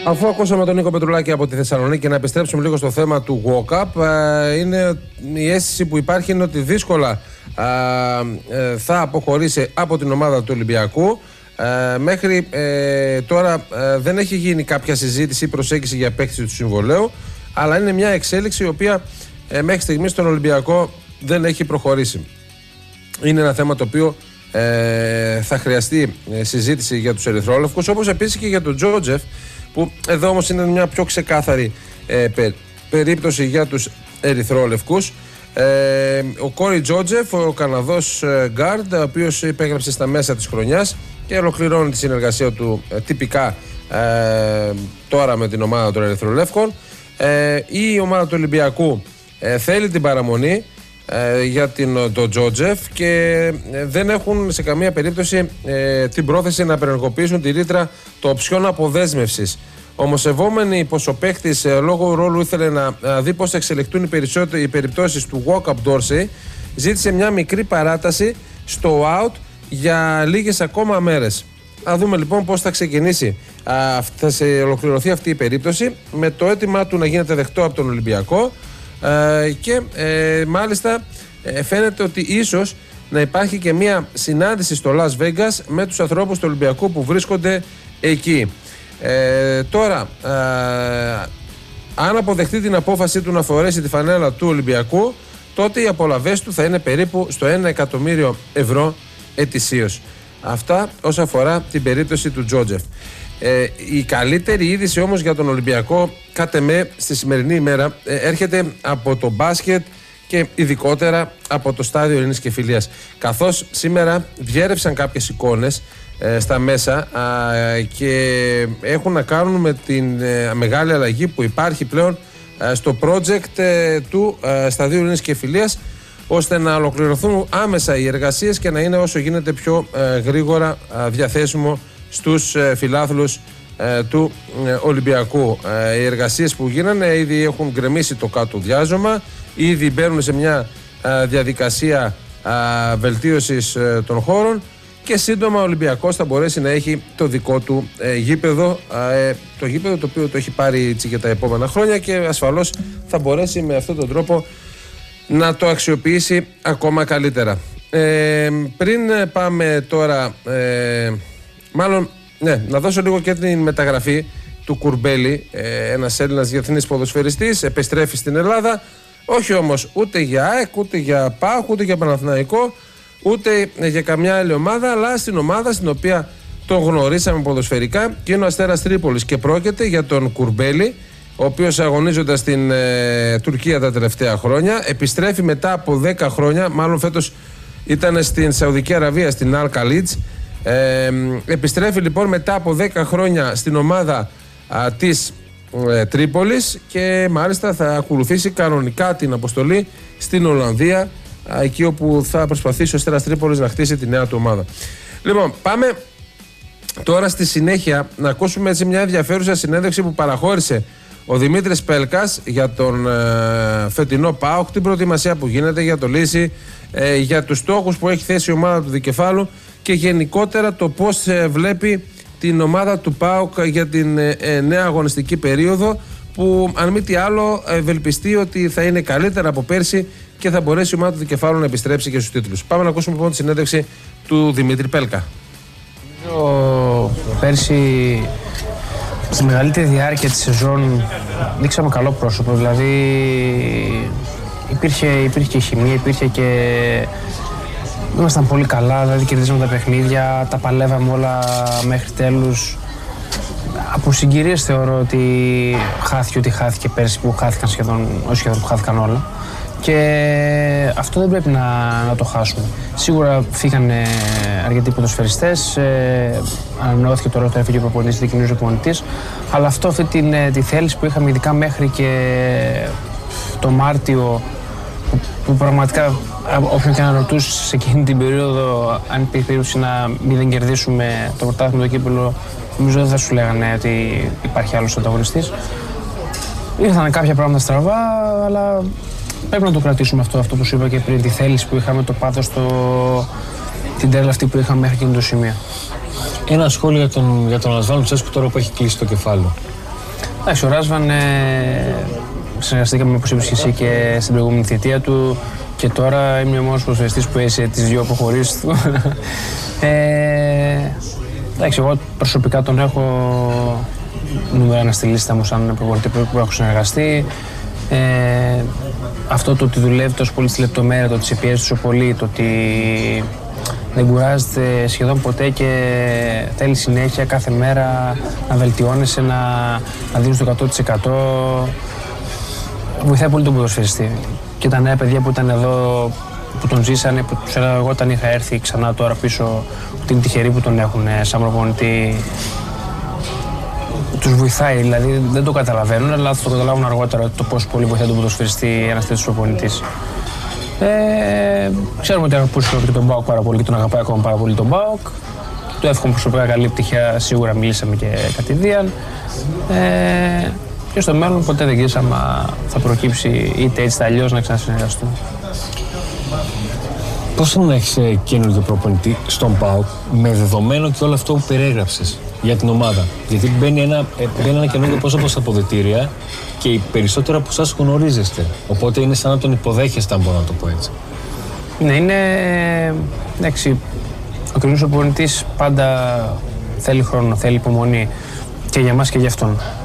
Αφού ακούσαμε τον Νίκο Πετρουλάκη από τη Θεσσαλονίκη, να επιστρέψουμε λίγο στο θέμα του walk-up. Είναι η αίσθηση που υπάρχει είναι ότι δύσκολα θα αποχωρήσει από την ομάδα του Ολυμπιακού. Μέχρι τώρα δεν έχει γίνει κάποια συζήτηση ή προσέγγιση για επέκτηση του συμβολαίου, αλλά είναι μια εξέλιξη η οποία μέχρι στιγμής στον Ολυμπιακό δεν έχει προχωρήσει. Είναι ένα θέμα το οποίο θα χρειαστεί συζήτηση για τους ερυθρόλευκους, όπως επίσης και για τον Τζότζεφ, που εδώ όμως είναι μια πιο ξεκάθαρη περίπτωση για τους ερυθρόλευκους. Ο Κόρι Τζότζεφ, ο Καναδός γκάρντ, ο οποίος υπέγραψε στα μέσα της χρονιάς και ολοκληρώνει τη συνεργασία του τυπικά τώρα με την ομάδα των ερυθρολεύκων. Η ομάδα του Ολυμπιακού θέλει την παραμονή για τον Τζότζεφ και δεν έχουν σε καμία περίπτωση την πρόθεση να απενεργοποιήσουν τη ρήτρα το οψιόν αποδέσμευσης. Ομοσεβόμενοι πως ο παίκτης λόγω ρόλου ήθελε να δει πώς θα εξελιχθούν οι περιπτώσεις του walk-up Dorsey, ζήτησε μια μικρή παράταση στο out για λίγες ακόμα μέρες. Να δούμε λοιπόν πώς θα ξεκινήσει, θα σε ολοκληρωθεί αυτή η περίπτωση με το αίτημα του να γίνεται δεκτό από τον Ολυμπιακό και μάλιστα φαίνεται ότι ίσως να υπάρχει και μια συνάντηση στο Las Vegas με τους ανθρώπους του Ολυμπιακού που βρίσκονται εκεί. Τώρα, αν αποδεχτεί την απόφαση του να φορέσει τη φανέλα του Ολυμπιακού, τότε οι απολαβές του θα είναι περίπου στο 1 εκατομμύριο ευρώ ετησίως. Αυτά όσον αφορά την περίπτωση του Τζότζεφ. Η καλύτερη είδηση όμως για τον Ολυμπιακό, κατ' εμέ, στη σημερινή ημέρα έρχεται από το μπάσκετ και ειδικότερα από το στάδιο Ειρήνης και Φιλίας. Καθώς σήμερα διέρευσαν κάποιες εικόνες στα μέσα και έχουν να κάνουν με την μεγάλη αλλαγή που υπάρχει πλέον στο project του σταδίου Ειρήνης και Φιλίας, ώστε να ολοκληρωθούν άμεσα οι εργασίες και να είναι όσο γίνεται πιο γρήγορα διαθέσιμο στους φιλάθλους του Ολυμπιακού. Οι εργασίες που γίνανε ήδη έχουν γκρεμίσει το κάτω διάζωμα, ήδη μπαίνουν σε μια διαδικασία βελτίωσης των χώρων και σύντομα ο Ολυμπιακός θα μπορέσει να έχει το δικό του γήπεδο, το γήπεδο το οποίο το έχει πάρει έτσι για τα επόμενα χρόνια και ασφαλώς θα μπορέσει με αυτόν τον τρόπο να το αξιοποιήσει ακόμα καλύτερα. Πριν πάμε τώρα, να δώσω λίγο και την μεταγραφή του Κουρμπέλη, ένας Έλληνας διεθνής ποδοσφαιριστής, επιστρέφει στην Ελλάδα, όχι όμως ούτε για ΑΕΚ, ούτε για ΠΑΟΚ, ούτε για Παναθηναϊκό, ούτε για καμιά άλλη ομάδα, αλλά στην ομάδα στην οποία τον γνωρίσαμε ποδοσφαιρικά και είναι ο Αστέρας Τρίπολης, και πρόκειται για τον Κουρμπέλη, ο οποίος αγωνίζοντας στην Τουρκία τα τελευταία χρόνια, επιστρέφει μετά από 10 χρόνια, μάλλον φέτος ήταν στην Σαουδική Αραβία, στην Al Khalij. Επιστρέφει λοιπόν μετά από 10 χρόνια στην ομάδα της Τρίπολης και μάλιστα θα ακολουθήσει κανονικά την αποστολή στην Ολλανδία, εκεί όπου θα προσπαθήσει ο Αστέρας Τρίπολης να χτίσει τη νέα του ομάδα. Λοιπόν, πάμε τώρα στη συνέχεια να ακούσουμε έτσι μια ενδιαφέρουσα συνέντευξη που παραχώρησε ο Δημήτρης Πέλκας για τον φετινό ΠΑΟΚ, την προετοιμασία που γίνεται για το Λύση, για τους στόχους που έχει θέσει η ομάδα του Δικεφάλου και γενικότερα το πώς βλέπει την ομάδα του ΠΑΟΚ για την νέα αγωνιστική περίοδο, που αν μη τι άλλο ευελπιστεί ότι θα είναι καλύτερα από πέρσι και θα μπορέσει η ομάδα του Δικεφάλου να επιστρέψει και στους τίτλους. Πάμε να ακούσουμε λοιπόν τη συνέντευξη του Δημήτρη Πέλκα. Πέρσι στη μεγαλύτερη διάρκεια της σεζόν δείξαμε καλό πρόσωπο, δηλαδή υπήρχε χημεία, υπήρχε και ήμασταν πολύ καλά, δηλαδή κερδίζαμε τα παιχνίδια, τα παλεύαμε όλα μέχρι τέλους. Από συγκυρίες θεωρώ ότι χάθηκε πέρσι που χάθηκαν σχεδόν που χάθηκαν όλα. Και αυτό δεν πρέπει να το χάσουμε. Σίγουρα φύγανε αρκετοί ποδοσφαιριστές, ανανεώθηκε τώρα το έφυγε ο προπονητής, δικαιούχος προπονητής, αλλά αυτή τη θέληση που είχαμε ειδικά μέχρι και το Μάρτιο, που πραγματικά όποιον και να ρωτούσε σε εκείνη την περίοδο αν υπήρχε περίπτωση να μην κερδίσουμε το πρωτάθλημα, το κύπελλο, νομίζω δεν θα σου λέγανε ότι υπάρχει άλλος ανταγωνιστής. Ήρθαν κάποια πράγματα στραβά, αλλά πρέπει να το κρατήσουμε αυτό που σου είπα και πριν, τη θέληση που είχαμε, το πάθος, την τρέλα αυτή που είχαμε μέχρι εκείνο το σημείο. Ένα σχόλιο για τον Ασβάλ Λουτσέσκου τώρα που έχει κλείσει το κεφάλαιο. Εντάξει, ο Ράσβαν συνεργαστήκαμε, όπως είπες και εσύ, και στην προηγούμενη θητεία του και τώρα είμαι ο μόνος ποδοσφαιριστής που έζησε τις δύο αποχωρήσεις του. Εντάξει, εγώ προσωπικά τον έχω νούμερο ένα στη λίστα μου σαν προπονητή που έχω συνεργαστεί. Αυτό το ότι δουλεύει τόσο πολύ στη λεπτομέρεια, το ότι σε πιέζει τόσο πολύ, το ότι δεν κουράζεται σχεδόν ποτέ και θέλει συνέχεια κάθε μέρα να βελτιώνεσαι, να δίνεις το 100%. Βοηθάει πολύ τον ποδοσφαιριστή. Και τα νέα παιδιά που ήταν εδώ, που τον ζήσανε, που τους έλεγα εγώ όταν είχα έρθει ξανά τώρα πίσω, ότι είναι τυχεροί που τον έχουν σαν προπονητή. Τους βοηθάει, δηλαδή δεν το καταλαβαίνουν, αλλά θα το καταλάβουν αργότερα το πόσο πολύ βοηθάει τον ποδοσφαιριστή ένας τέτοιος προπονητής. Ξέρουμε ότι αγαπούσε και τον ΠΑΟΚ πάρα πολύ και τον αγαπάει ακόμα πάρα πολύ τον ΠΑΟΚ. Του εύχομαι προσωπικά καλή επιτυχία, σίγουρα μιλήσαμε και κατηδίαν. Και στο μέλλον ποτέ δεν ξέρεις άμα θα προκύψει είτε έτσι είτε αλλιώς να ξανασυνεργαστούμε. Πώς είναι να έχεις καινούργιο προπονητή στον ΠΑΟΚ με δεδομένο και όλο αυτό που περιέγραψες για την ομάδα? Γιατί μπαίνει ένα καινούργιο πρόσωπο στα αποδυτήρια και οι περισσότεροι από εσάς γνωρίζεστε. Οπότε είναι σαν να τον υποδέχεστε, αν μπορώ να το πω έτσι. Ναι, είναι. Εντάξει, ο καινούργιος προπονητής πάντα θέλει χρόνο, θέλει υπομονή και για μας και για αυτόν.